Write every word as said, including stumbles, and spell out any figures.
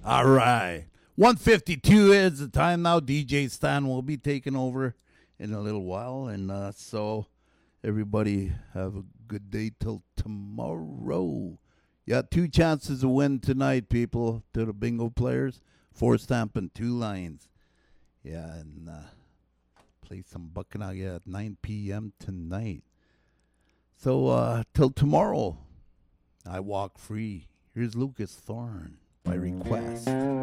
All right. one fifty-two is the time now. D J Stan will be taking over in a little while. And uh, so everybody have a good day till tomorrow. You got two chances to win tonight, people, to the bingo players. Four stamp and two lines. Yeah, and uh, play some Buckanaga at nine p.m. tonight. So uh, till tomorrow, I walk free. Here's Lucas Thorne by request.